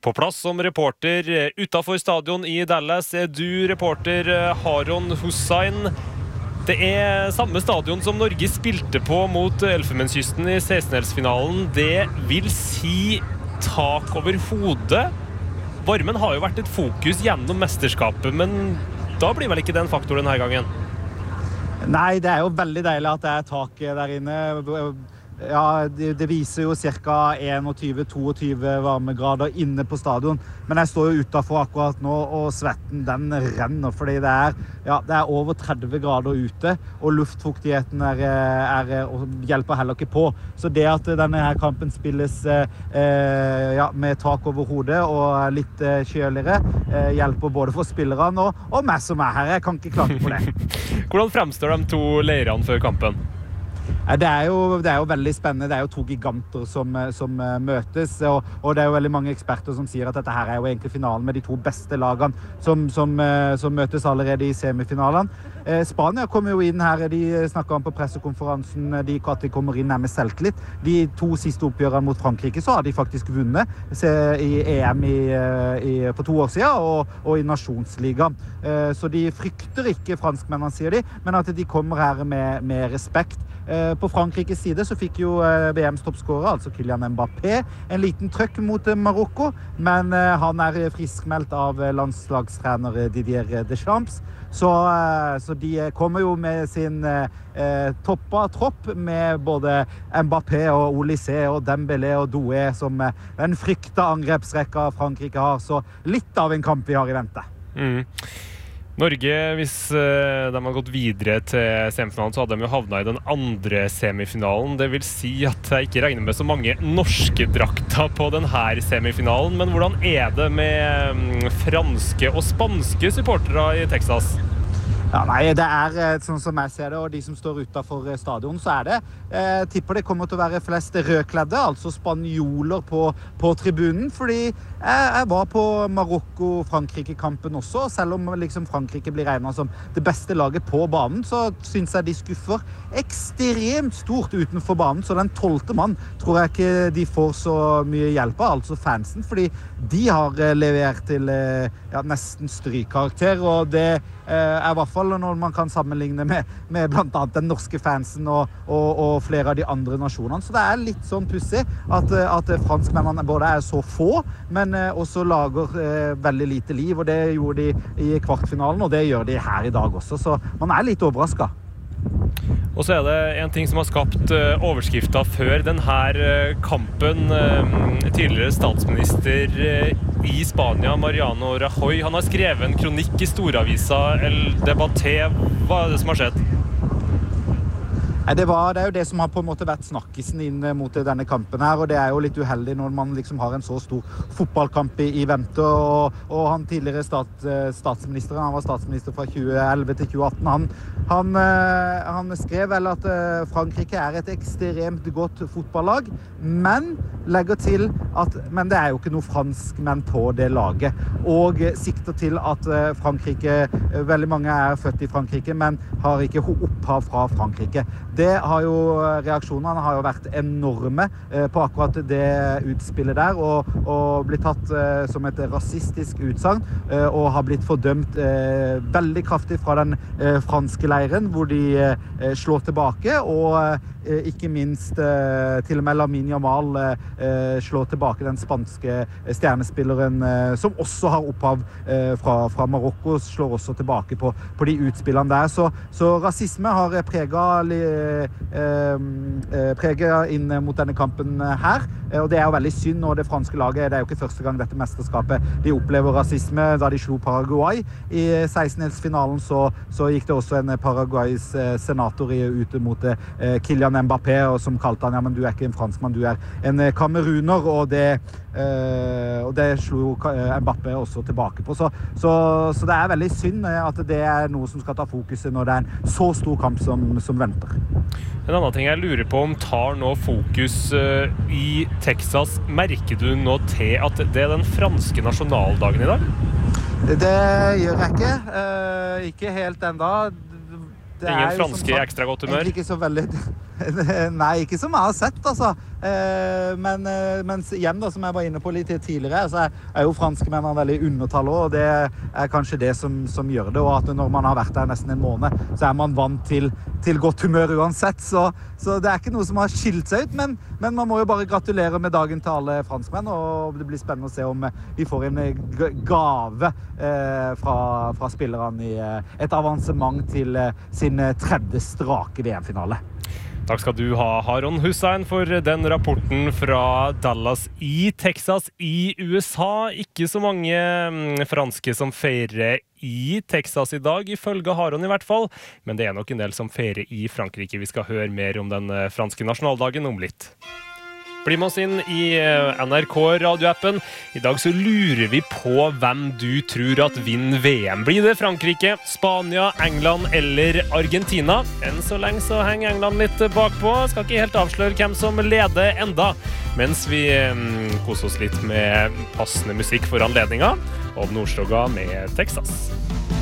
På plass som reporter utenfor stadion i Dallas du reporter Haron Hussain. Det samme stadion som Norge spilte på mot Elfenbenskysten i 16-delsfinalen. Det vil si tak over hodet. Varmen har jo vært et fokus gjennom mesterskapet, men da blir vel ikke den faktoren denne gangen? Nei, det jo veldig deilig at det tak der inne. Ja, det viser jo cirka 21-22 varmegrader inne på stadion. Men jeg står jo utenfor akkurat nå, og svetten den renner, fordi det over 30 grader ute, og luftfuktigheten hjelper heller ikke på. Så det at denne her kampen spilles med tak over hodet og litt kjøligere, hjelper både for spillerne og meg som her. Jeg kan ikke klage på det. Hvordan fremstår de to leirene før kampen? Det jo veldig spennende. Det jo to giganter som møtes, og det jo veldig mange eksperter som sier at dette her jo egentlig finalen med de to beste lagene som møtes allerede i semifinalen. Spania kommer jo inn her, de snakket om på pressekonferansen, de kommer inn her med selvtillit. De to siste oppgjørene mot Frankrike så har de faktisk vunnet i EM på 2 år siden, og i Nasjonsligaen. Så de frykter ikke franskmennene, sier de, men at de kommer her med respekt. På Frankrikes side så fikk jo VMs toppskårer, altså Kylian Mbappé, en liten trøkk mot Marokko, men han friskmeldt av landslagstrener Didier Deschamps. Så de kommer jo med sin toppa tropp med både Mbappé og Olysée og Dembélé og Doué, som den frykta angrepsrekka Frankrike har. Så litt av en kamp vi har i vente. Norge, hvis de har gått videre til semifinalen, så hadde de jo havnet i den andre semifinalen. Det vil si at jeg ikke regner med så mange norske drakter på denne semifinalen. Men hvordan det med franske og spanske supportere i Texas? Ja, nei, det sånn som jeg ser det, og de som står utenfor stadion, så det. Tipper det kommer til å være flest rødkledde, altså spanjoler på tribunen, fordi jeg var på Marokko-Frankrike-kampen også, og selv om liksom Frankrike blir regnet som det beste laget på banen, så synes jeg de skuffer ekstremt stort utenfor banen, så den 12. mann tror jeg ikke de får så mye hjelp av, altså fansen, fordi de har levert til nesten strykkarakter, og det I hvert fall når man kan sammenligne med blant annet den norske fansen og flere av de andre nasjonene. Så det litt sånn pussig at franskmennene både så få, men også lager veldig lite liv, og det gjorde de i kvartfinalen, og det gjør de her i dag også, så man litt overrasket. Og så det en ting som har skapt overskrifter før denne kampen. Tidligere statsminister i Spania, Mariano Rajoy, han har skrevet en kronikk i Storavisa El Debate. Hva det som har skjedd? Det jo det som har på en måte vært snakkisen inn mot denne kampen her, og det jo litt uheldig når man liksom har en så stor fotballkamp i vente, og han tidligere statsministeren, han var statsminister fra 2011 til 2018, han skrev vel at Frankrike et ekstremt godt fotballag, men legger til at men det jo ikke noe franskmenn på det laget, og sikter til at Frankrike, veldig mange født i Frankrike, men har ikke opphav fra Frankrike. Det har jo, reaksjonene har jo vært enorme på akkurat det utspillet der, og blitt tatt som et rasistisk utsagn, og har blitt fordømt veldig kraftig fra den franske leiren, hvor de slår tilbake, og ikke minst til og med Lamine Yamal slår tilbake den spanske stjernespilleren som også har opphav fra Marokko, slår også tilbake på de utspillene der. Så rasisme har preget inn mot denne kampen her, og det jo veldig synd, og det franske laget, det jo ikke første gang dette mesterskapet de opplever rasisme. Da de slo Paraguay i 16-delsfinalen, så gikk det også en Paraguays senator ute mot Kylian Mbappé, og som kalte han, ja, men du ikke en franskmann, du en kameruner, og det slo Mbappé også tilbake på. Så det veldig synd at det noe som skal ta fokuset når det en så stor kamp som venter. En annen ting jeg lurer på om tar nå fokus i Texas. Merker du nå til at det den franske nasjonaldagen i dag? Det gjør jeg ikke. Ikke helt enda. Ingen franske i ekstra godt humør? Ikke så veldig... Nei, ikke som jeg har sett, altså. Mens igjen da, som jeg var inne på litt tidligere, så jo franskmennene veldig undertall også, og det kanskje det som gjør det, og at når man har vært der nesten en måned, så man vant til godt humør uansett, så det ikke noe som har skilt seg ut, men man må jo bare gratulere med dagen til alle franskmenn, og det blir spennende å se om vi får en gave fra spillerne i et avansement til sin tredje strake VM-finale. Takk skal du ha, Haron Hussein, for den rapporten fra Dallas i Texas i USA. Ikke så mange franske som feirer i Texas i dag, ifølge Haron i hvert fall. Men det nok en del som feirer i Frankrike. Vi skal høre mer om den franske nasjonaldagen om litt. Bli med oss inn i NRK radioappen. I dag så lurer vi på hvem du tror at vinner VM. Blir det Frankrike, Spania, England eller Argentina? Enn så lenge så henger England litt bakpå. Skal ikke helt avsløre hvem som leder enda. Mens vi koser oss litt med passende musikk for anledninga. Og Nordstoga med Texas.